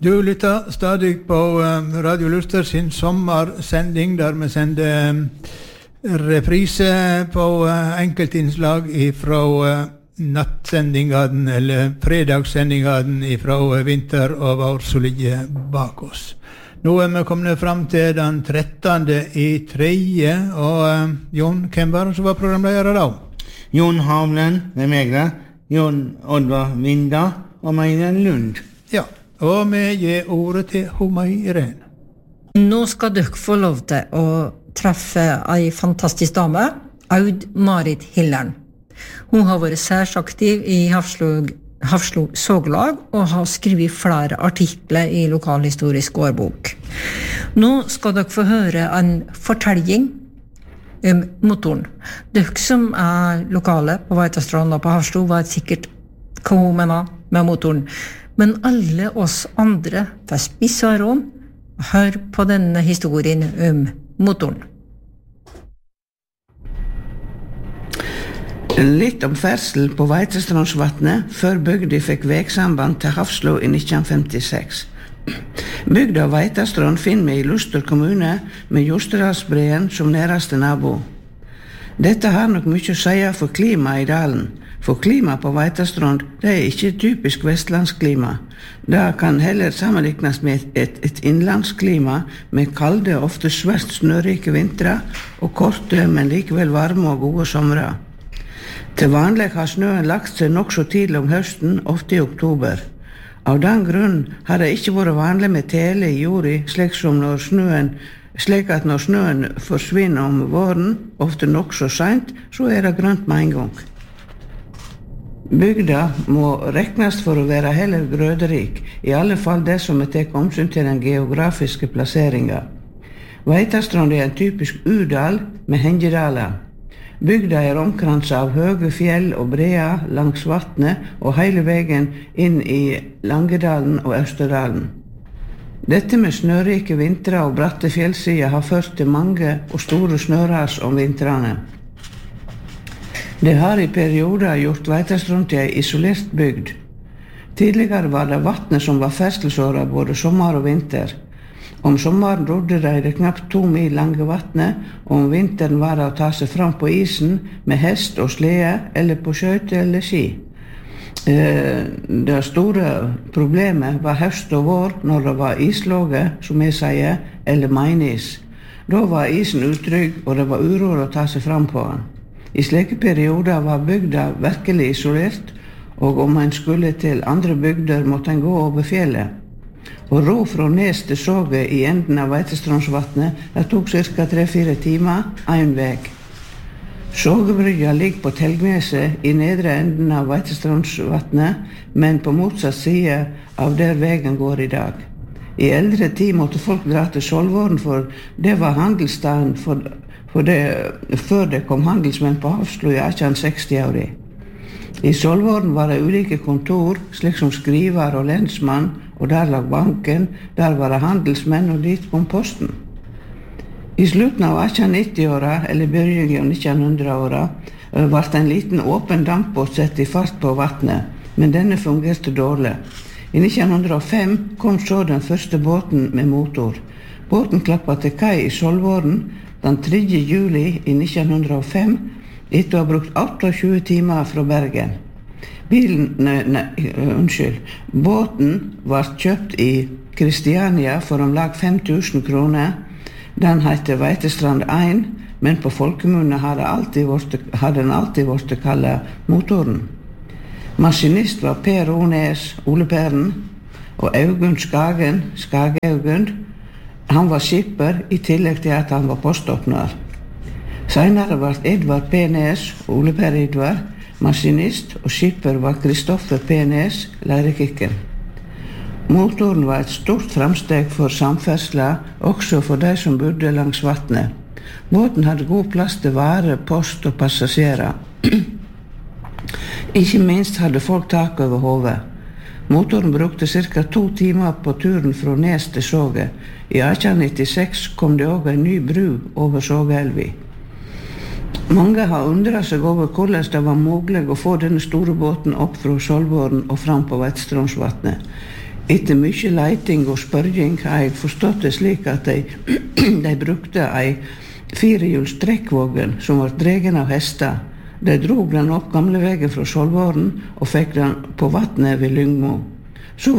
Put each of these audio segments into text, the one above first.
Du lytter stadig på Radio Luster sin sommersending, der vi sender reprise på enkeltinnslag fra nattsendingene, eller fredagssendingene fra vinter og vår som ligger bak oss. Nå vi kommet frem til den 13. i 3. Og Jon, hvem var det som var programleder da? Jon Havlen, det meg da. Jon Oddvar Vinda og Meiren Lund. Ja. Og vi gir ordet til Homai Irene. Nå skal dere få lov til å treffe en fantastisk dame, Aud Marit Hillern. Hun har vært særs aktiv i Hafslo Såglag og har skrevet flere artikler i lokalhistorisk årbok. Nå skal dere få høre en fortelling om motoren. Dere som lokale på Veitastrand og på Hafslo vet sikkert hva hun mener med motoren. Men alle oss andre får spisse øron og hør på denne historien om motoren. Litt om ferdsel på Veitestrandsvatnet før bygda fikk veksamband til Hafslo i 1956. Bygda Veitastrand finner vi i Luster kommune med Jostedalsbreen som nærmeste nabo. Dette har nok mye å si for klimaet i dalen. For klima på Veitastrand, det ikke typisk vestlandsklima. Det kan heller sammenlignes med et innlandsklima med kalde, ofte svært snørike vintre og korte, men likevel varme og gode somre. Til vanlig har snøen lagt seg nok så tidlig om høsten, ofte i oktober. Av den grunn har det ikke vært vanlig med tele i jorda, slik at når snøen forsvinner om våren, ofte nok så sent, så det grønt med en gang. Bygda må reknes for å være heller grøderik, i alle fall det som tar omsyn til den geografiske plasseringen. Veitastrand en typisk udal med hengedaler. Bygda omkranset av høye fjell og breer langs vattnet og hele veien inn i Langedalen og Østerdalen. Dette med snørike vintre og bratte fjellsider har ført til mange og store snøras om vintrene. Det har i perioder gjort Veitastrand til en isolert bygd. Tidligere var det vattnet som var ferdselsåra både sommer og vinter. Om sommeren rodde det knapt 2 mil lange vattnet, og om vinteren var det å ta seg fram på isen med hest og slede, eller på skøyter eller ski. Det store problemet var høst og vår når det var islåge, som jeg sier, eller meinis. Da var isen utrygg, og det var uro å ta seg fram på den. I slike perioder var bygda virkelig isolert, og om en skulle til andre bygder måtte en gå over fjellet. Og ro fra Nes til Såge i enden av Veitestrandsvatnet, det tok ca. 3-4 timer, en vei. Sågebrygga ligger på Telgneset i nedre enden av Veitestrandsvatnet, men på motsatt side av der veien går i dag. I eldre tid måtte folk dra til Solvåren, for det var handelsstaden før det kom handelsmenn på Hafslo i 1860-åra. I Solvåren var det ulike kontor, slik som skriver og lensmann, og der lag banken, der var det handelsmenn, og dit kom posten. I slutten av 1890-åra, eller begynnelsen av 1900-åra, ble en liten åpen dampbåt sett i fart på vattnet, men denne fungerte dårlig. I 1905 kom så den første båten med motor. Båten klappet til kai i Solvåren den 3. juli i 1905, etter å ha brukt 28 timer fra Bergen. Båten var kjøpt i Kristiania for om lag 5.000 kroner. Den heter Veitestrand 1, men på folkemunne har den alltid vært kallet motoren. Maskinist var Per Ones, Ole Peren, og Augund Skageaugund. Han var skipper i tillegg til at han var poståpner. Senere var Edvard P. Nes og Ole Per Edvard maskinist, og skipper var Kristoffer P. Nes, lærekikken. Motoren var et stort framsteg for samferdsla, også for de som bodde langs vattnet. Båten hadde god plass til vare, post og passasjerer. Ikke minst hadde folk tak over hodet. Motoren brukte ca. 2 timer på turen fra Nes til Såge. I 1896 kom det også en ny bru over Sågeelvi. Mange har undret seg over hvordan det var mulig å få denne store båten opp fra Solvåren og fram på Veitestrandsvatnet. Etter mye leiting og spørging har jeg forstått det slik at de brukte ei 4-hjuls trekkvogn som var dregen av hester. De drog den opp gamlevegen fra Skjoldvåren og fikk den på vattnet ved Lyngmo. Så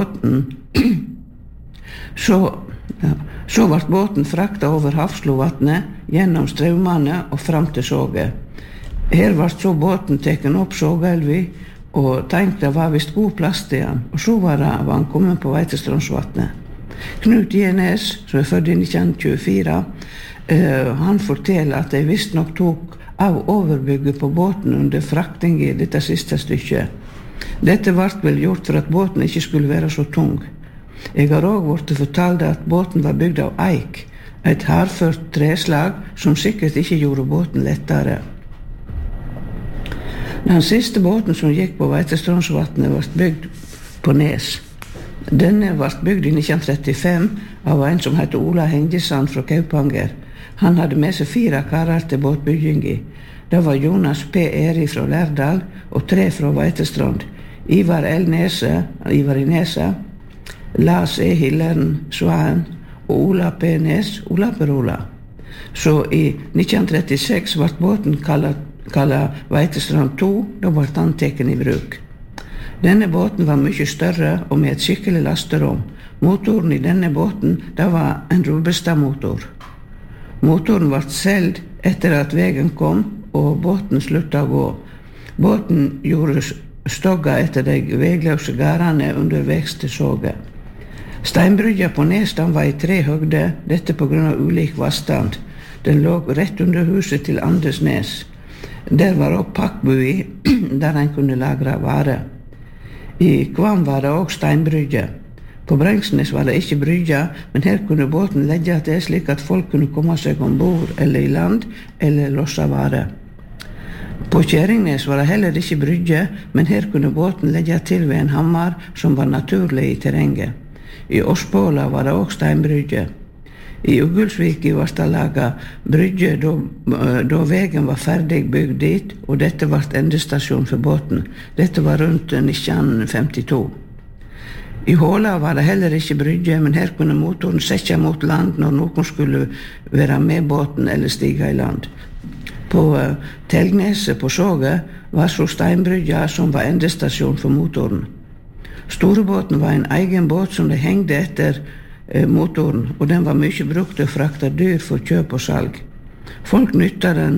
ble båten frakta over Hafslovatnet, gjennom Straumane og fram til Såge. Her ble så båten teken opp Sågeelvi, og tenkte det var vist god plass til han. Og så var han kommet på Veitestrandsvatnet. Knut Jenes, som født i 1924, han forteller at de visst nok tok av overbygget på båten under frakting i dette siste stykket. Dette ble vel gjort for at båten ikke skulle være så tung. Jeg har også blitt fortalt at båten var bygd av eik, et hardført treslag som sikkert ikke gjorde båten lettere. Den siste båten som gikk på Veitestrandsvatnet var bygd på Nes. Denne var bygd i 1935 av en som heter Ola Hengesand fra Kaupanger. Han hadde med seg 4 karer til båtbygging i. Det var Jonas P. Eri fra Lærdal og 3 fra Veitestrand. Ivar L. Nese, Ivar i Nese, Lars E. Hilleren Svaen og Ola P. Nes, Ola Perola. Så i 1936 ble båten kallet Veitestrand 2, da ble han teken i bruk. Denne båten var mye større og med et skikkelig lasterom. Motoren i denne båten, det var en Rubestad-motor. Motoren ble solgt etter at veien kom, og båten sluttet å gå. Båten gjorde stogga etter de vegløse gardene underveis til Såge. Steinbrygga på Nesdam var i 3 høgder, dette på grunn av ulik vannstand. Den lå rett under huset til Andersnes. Der var også pakkbui, der en kunne lagre varer. I Kvam var det også steinbrygge. På Brengsnes var det ikke brygge, men her kunne båten legge til slik at folk kunne komme seg ombord eller i land, eller losse varer. På Kjerringnes var det heller ikke brygge, men her kunne båten legge til ved en hammer som var naturlig i terrenget. I Åsbåla var det også steinbrygge. I Uggulsviki var det laget brygge da veien var ferdig bygd dit, og dette var endestasjon for båten. Dette var rundt 1952. I Håla var det heller ikke brygge, men her kunne motoren sette mot land når noen skulle være med båten eller stige i land. På Telgneset på Såge var så steinbrygga som var endestasjon for motoren. Storebåten var en egen båt som de hengde etter motoren, og den var mye brukt til å frakte dyr for kjøp og salg. Folk nytta den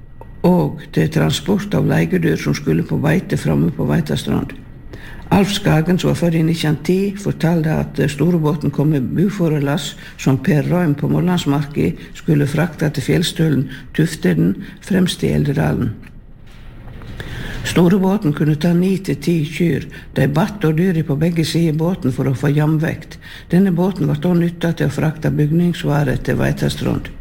og til transport av legedyr som skulle på beite framme på Veitastrand. Alf Skagen, som var født i 1910, fortalte at storebåten kom med buforelass som Per Røym på Målandsmarki skulle frakte til fjellstølen Tufteden fremst i Eldedalen. Storebåten kunne ta 9-10 kyr. De batt og dyr på begge sider båten for å få jamvekt. Denne båten var da nyttet til å frakte bygningsvarer til Veitastrand.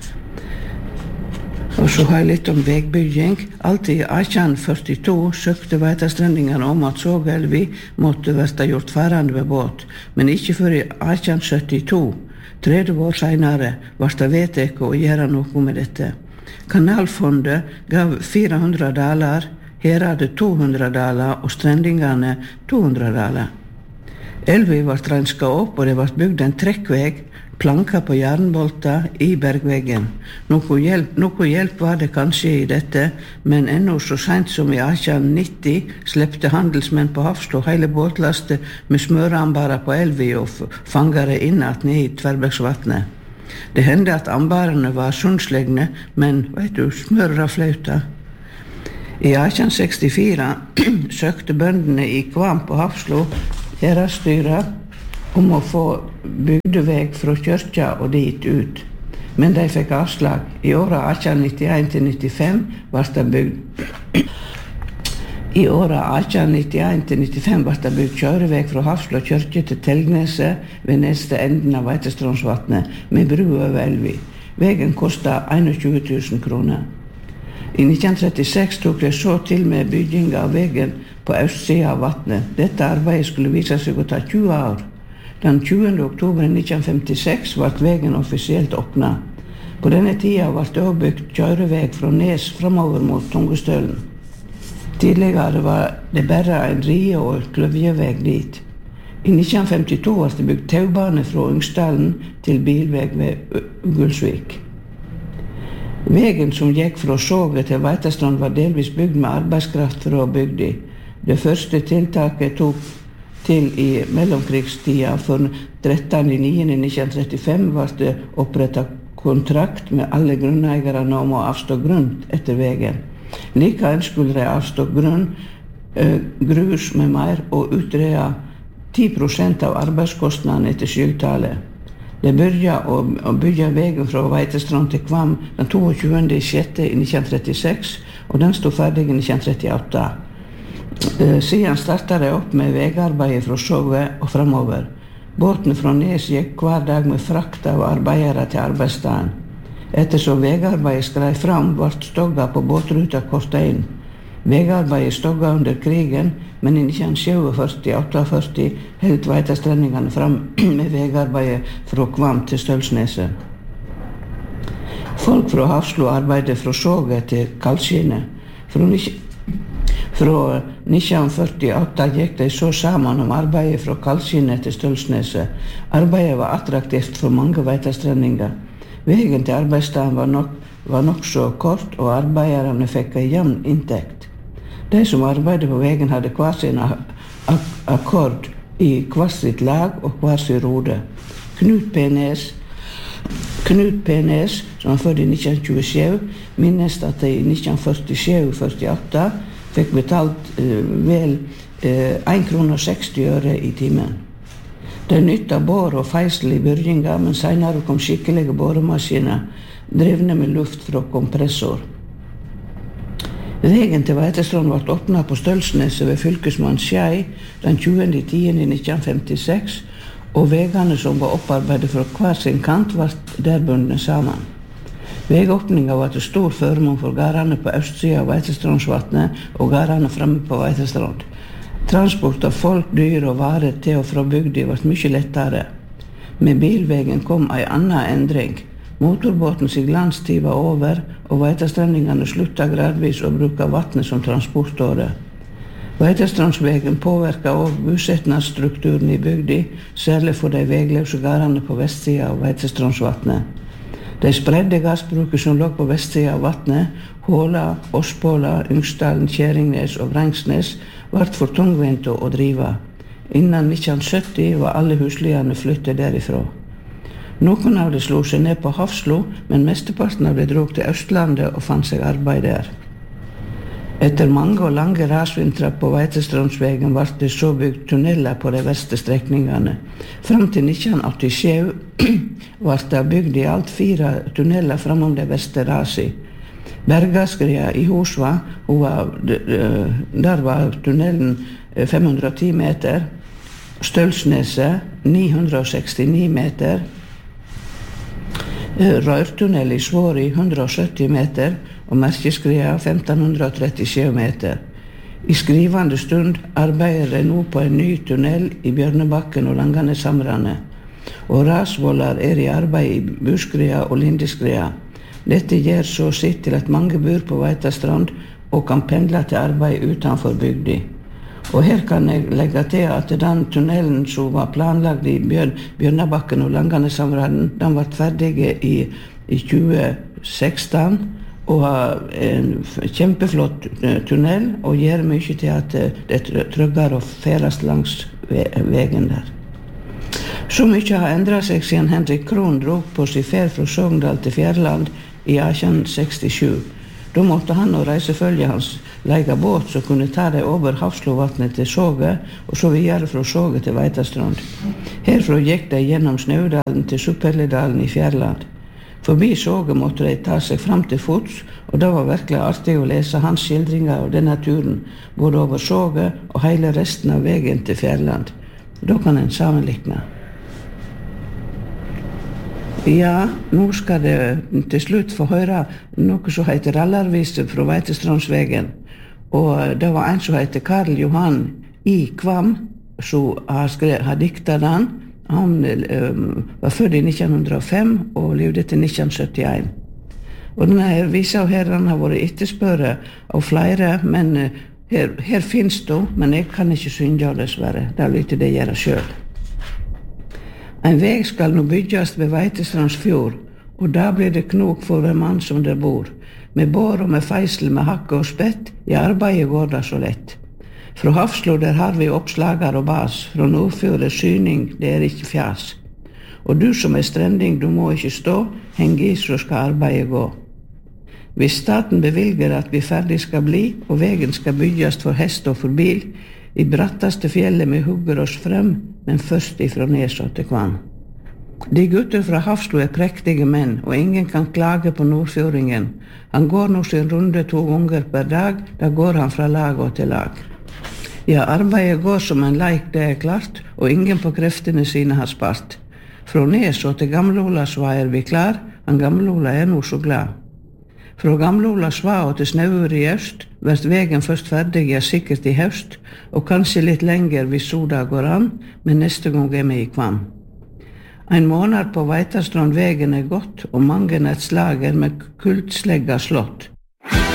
Og så har jeg litt om vegbygging. Alltid i 1842 søkte veitastrendingene om at Sågeelvi måtte være gjort farende med båt, men ikke før i 1872, 30 år senere, ble det vedtatt å gjøre noe med dette. Kanalfondet gav 400 daler, her hadde 200 daler og strendingene 200 daler. Elvi ble renska opp, og det ble bygd en trekkveg, planka på jernbolter i bergveggen. Noe hjelp var det kanskje i dette, men ennå så sent som i 1890 slepte handelsmenn på Hafslo hele båtlastet med smøreambarer på Elvi og fangere innat ned i Tverrbergsvatnet. Det hendte at ambarene var sundslegne, men smører flauta. I 1864 søkte bøndene i Kvam på Hafslo heradsstyret om å få bygdeveg fra kyrkja og dit ut. Men de fikk avslag. I åra 1891-95 ble det bygd. I åra 1891-95 ble det bygd kjøreveg fra Hafslo kyrkje til Telgneset ved neste enden av Veitestrandsvatnet med bru over Elvi. Vegen kostet 21 000 kroner. I 1936 tok de så til med bygging av vegen på østsida av vatnet. Dette arbeidet skulle vise seg å ta 20 år. Den 20. oktober 1956 ble vegen offisielt åpnet. På denne tida ble det også bygd kjøreveg fra Nes framover mot Tungestølen. Tidligere var det bare en rie og kløvjeveg dit. I 1952 var det bygd taubane fra Ungsdalen til bilveg ved Gulsvik. Vegen som gikk fra Såget til Veitastrand var delvis bygd med arbeidskraft fra bygda. Det første tiltaket tok til i mellomkrigstida. For 13.9.1935 var det opprettet kontrakt med alle grunneierne om å avstå grunn etter vegen. Likevel skulle de avstå grunn, grus med mer og utrede 10% av arbeidskostnadene etter skyltallet. Det begynte å bygge vegen fra Veitastrand til Kvam den 22.6.1936, og den stod ferdig i 1938. Siden startet de opp med vegarbeidet fra Såget og fremover. Båten fra Nes gikk hver dag med frakt av arbeidere til arbeidsstaden. Ettersom vegarbeidet skrei fram, ble stogga på båtruta kortet inn. Vegarbeidet stogga under krigen, men i 1947-48 helt Veitastrendingene fram med vegarbeidet fra Kvam til Stølsneset. Folk fra Hafslo arbeidet fra Såget til Kalskinnet. Fra 1948 gikk de så sammen om arbeidet fra Kalskinnet til Stølsneset. Arbeidet var attraktivt for mange Veitastrendinger. Vegen til arbeidsstaden var nok så kort, og arbeiderne fikk en jevn inntekt. De som arbeidet på vegen hadde hver sin akkord i hver sitt lag og hver sin rode. Knut P. Nes, som var født i 1927, minnes at de i 1947-48 fikk betalt vel 1,60 kr i timen. De nyttet bår og feisel i byrjinga, men senere kom skikkelige båremaskiner drevne med luft fra kompressor. Vegen til Veitastrand ble åpnet på Stølsneset ved fylkesmann Skjei den 20.10.1956, og vegene som var opparbeidet fra hver sin kant ble der bundet sammen. Vegåpningen var til stor førmål for gardene på østsiden av Veitastrandsvatnet og gardene fremme på Veitastrand. Transport av folk, dyr og varer til og fra bygda ble mye lettere. Med bilvegen kom en annen endring. Motorbåtens glansstid var over, og Veitastrendingene sluttet gradvis å bruke vattnet som transportåre. Veitastrandsvegen påvirket også bosettingsstrukturen i bygda, særlig for de vegløse gardene på vestsiden av Veitastrandsvatnet. De spredde gassbruket som lå på vestsiden av vatnet, Håla, Åspåla, Ungsdalen, Kjæringnes og Vrengsnes, ble for tungvinte å drive. Innen 1970 var alle husliene flyttet derifra. Noen av de slo seg ned på Hafslo, men mesteparten av de drog til Østlandet og fant seg arbeid der. Etter mange og lange rasvintrer på Veitastrandsvegen ble det så bygd tunneler på de verste strekningene. Fram til 1987 ble det bygd i alt 4 tunneler framom de verste rasi. Bergaskria i Hosva, der var tunnelen 510 meter, Stølsneset 969 meter, Rørtunnel i Svåri 170 meter og Merkeskria 1537 meter. I skrivende stund arbeider de nå på en ny tunnel i Bjørnebakken og Langaneshamrane, og rasvoller i arbeid i Buskria og Lindeskria. Dette gjør så sitt til at mange bor på Veitastrand og kan pendle til arbeid utenfor bygda. Og her kan jeg legge til at den tunnelen som var planlagt i Bjørnebakken og Langaneshamrane, den ble ferdig i 2016, og har en kjempeflott tunnel, og gjør mye til at det er tryggere å ferdes langs veien der. Så mye har endret seg siden Henrik Krohn drog på sin ferd fra Sogndal til Fjærland i 1867. Da måtte han og reisefølget hans leie båt som kunne ta det over Hafslovatnet til Såget, og så videre fra Såget til Veitastrand. Herfra gikk de gjennom Snaudalen til Suppelledalen i Fjærland. Forbi Såget måtte de ta seg fram til fots, og det var virkelig artig å lese hans skildringer av denne turen, både over Såget og hele resten av veien til Fjærland. Da kan en sammenlikne. Ja, nå skal det til slutt få høre noe som heter Rallarvise fra Veitastrandsvegen. Og det var en som heter Karl Johan I. Kvam, som har diktet den. Han var født i 1905 og levde til 1971. Og denne visa her har vært etterspøret av flere, men Her finns det, men jeg kan ikke synge dessverre. Da lytter det gjøre selv. En veg skal nå bygges ved Veitestrands fjord, og da blir det knok for en mann som der bor. Med bår og med feisel, med hakke og spett, i arbeidet går det så lett. Fra Hafslo der har vi oppslager og bas, fra Nordfjord syning, det ikke fjas. Og du som strending, du må ikke stå, heng i så skal arbeidet gå. Hvis staten bevilger at vi ferdig skal bli, og vegen skal bygges for hest og for bil, i brattaste fjellet vi hugger oss frem, men først ifra Neså til Kvam. De gutter fra Hafslo prektige menn, og ingen kan klage på nordfjordingen. Han går nå sin runde 2 ganger per dag, da går han fra lag og til lag. Ja, arbeidet går som en leik, det klart, og ingen på kreftene sine har spart. Fra Neså til Gamle-Ola Sva vi klar, han Gamle-Ola nå så glad. Fra Gamle-Ola Sva og til Snauer i øst, vært vegen først ferdig, ja sikkert i høst, og kanskje litt lenger hvis soda går an, men neste gang vi i Kvam. En måned på Veitastrand vegen godt, og mange et slag med kultslegga slått.